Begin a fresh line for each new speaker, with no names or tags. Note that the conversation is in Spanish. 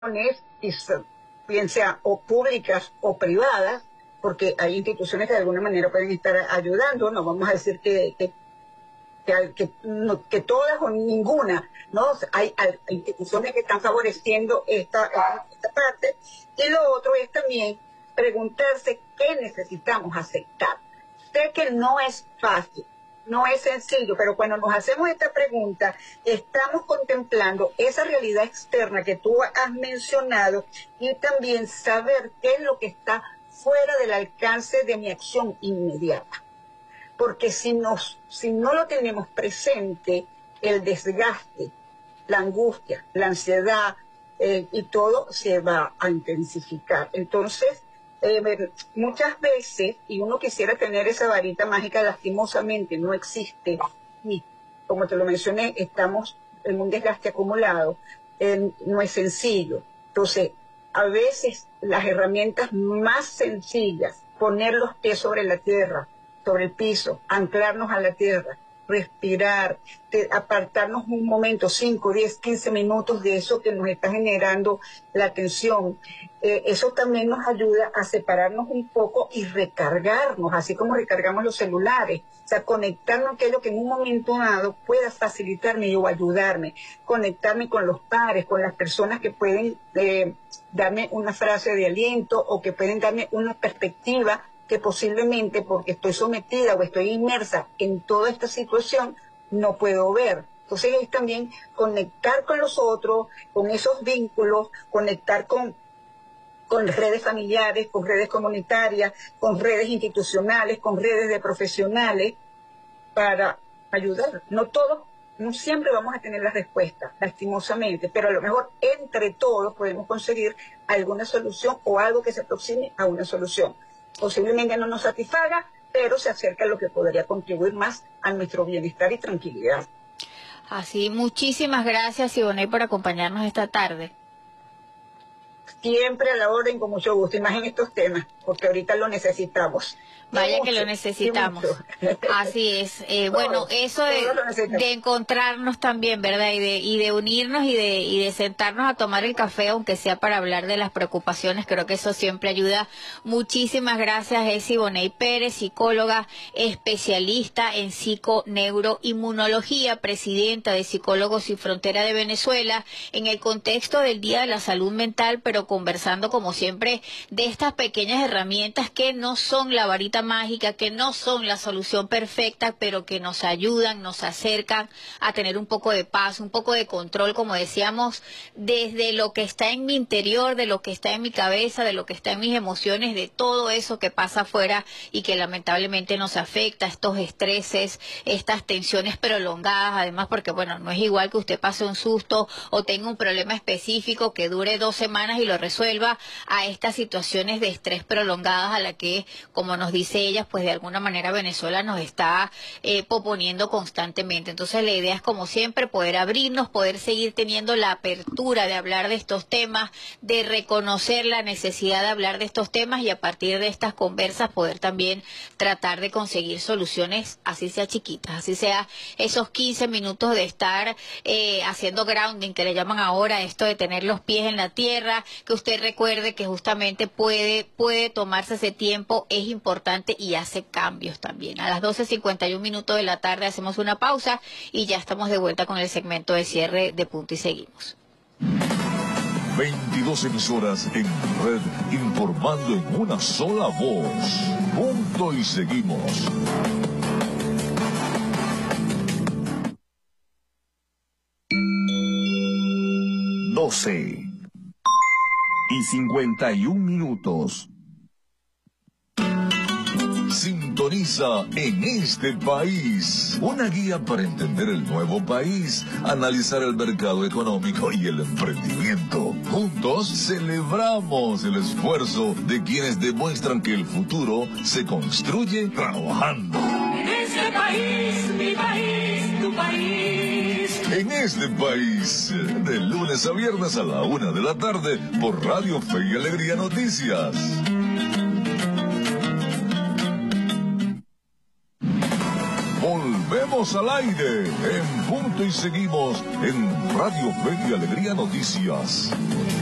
bien sea o públicas o privadas, porque hay instituciones que de alguna manera pueden estar ayudando, no vamos a decir que todas o ninguna, ¿no? Hay instituciones que están favoreciendo esta parte, y lo otro es también preguntarse qué necesitamos aceptar. Sé que no es fácil, no es sencillo, pero cuando nos hacemos esta pregunta, estamos contemplando esa realidad externa que tú has mencionado y también saber qué es lo que está fuera del alcance de mi acción inmediata. Porque si no lo tenemos presente, el desgaste, la angustia, la ansiedad y todo se va a intensificar. Entonces, muchas veces, y uno quisiera tener esa varita mágica, lastimosamente no existe, y como te lo mencioné, estamos en un desgaste acumulado, no es sencillo. Entonces, a veces las herramientas más sencillas, poner los pies sobre la tierra, sobre el piso, anclarnos a la tierra, respirar, apartarnos un momento, 5, 10, 15 minutos de eso que nos está generando la tensión. Eso también nos ayuda a separarnos un poco y recargarnos, así como recargamos los celulares. O sea, conectarnos a aquello que en un momento dado pueda facilitarme o ayudarme. Conectarme con los pares, con las personas que pueden darme una frase de aliento o que pueden darme una perspectiva que posiblemente porque estoy sometida o estoy inmersa en toda esta situación, no puedo ver. Entonces es también conectar con los otros, con esos vínculos, conectar con redes familiares, con redes comunitarias, con redes institucionales, con redes de profesionales, para ayudar. No siempre vamos a tener la respuesta, lastimosamente, pero a lo mejor entre todos podemos conseguir alguna solución o algo que se aproxime a una solución. Posiblemente no nos satisfaga, pero se acerca a lo que podría contribuir más a nuestro bienestar y tranquilidad.
Así, muchísimas gracias, Siboney, por acompañarnos esta tarde.
Siempre a la orden, con mucho gusto, y más en estos temas, porque ahorita lo necesitamos.
Vaya mucho, que lo necesitamos. Así es. Bueno, eso de encontrarnos también, ¿verdad? Y de unirnos y de sentarnos a tomar el café, aunque sea para hablar de las preocupaciones, creo que eso siempre ayuda. Muchísimas gracias. Es Siboney Pérez, psicóloga especialista en psiconeuroinmunología, presidenta de Psicólogos Sin Frontera de Venezuela, en el contexto del Día de la Salud Mental, pero conversando como siempre de estas pequeñas herramientas que no son la varita mágica, que no son la solución perfecta, pero que nos ayudan, nos acercan a tener un poco de paz, un poco de control, como decíamos, desde lo que está en mi interior, de lo que está en mi cabeza, de lo que está en mis emociones, de todo eso que pasa afuera y que lamentablemente nos afecta, estos estreses, estas tensiones prolongadas, además porque, bueno, no es igual que usted pase un susto o tenga un problema específico que dure 2 semanas y lo resuelva, a estas situaciones de estrés prolongadas a la que, como nos dice ella, pues de alguna manera Venezuela nos está proponiendo constantemente. Entonces la idea es, como siempre, poder abrirnos, poder seguir teniendo la apertura de hablar de estos temas, de reconocer la necesidad de hablar de estos temas y a partir de estas conversas poder también tratar de conseguir soluciones, así sea chiquitas, así sea esos 15 minutos de estar haciendo grounding, que le llaman ahora, esto de tener los pies en la tierra, que usted recuerde que justamente puede tomarse ese tiempo, es importante y hace cambios también. A las 12:51 de la tarde hacemos una pausa y ya estamos de vuelta con el segmento de cierre de Punto y Seguimos.
22 emisoras en red, informando en una sola voz. Punto y Seguimos. 12:51. Sintoniza En Este País, una guía para entender el nuevo país, analizar el mercado económico y el emprendimiento. Juntos celebramos el esfuerzo de quienes demuestran que el futuro se construye trabajando.
En este país, mi país, tu país.
En Este País, de lunes a viernes a la 1 de la tarde, por Radio Fe y Alegría Noticias. Volvemos al aire en Punto y Seguimos en Radio Fe y Alegría Noticias.